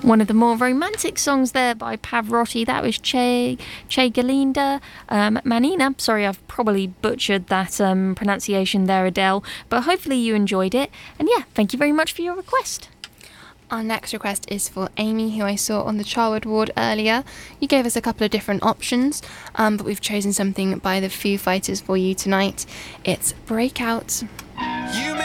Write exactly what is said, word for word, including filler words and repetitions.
One of the more romantic songs there by Pavarotti, that was Che, che Galinda um, Manina. Sorry, I've probably butchered that um, pronunciation there, Adele, but hopefully you enjoyed it. And yeah, thank you very much for your request. Our next request is for Amy, who I saw on the Charwood ward earlier. You gave us a couple of different options, um, but we've chosen something by the Foo Fighters for you tonight. It's Breakout.